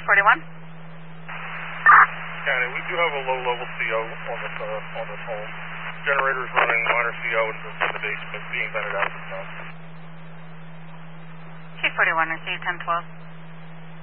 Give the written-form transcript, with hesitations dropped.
41. County, we do have a low-level CO on this home. Generator's running, minor CO in the basement, being vented out this time. Chief 41, receive 1012.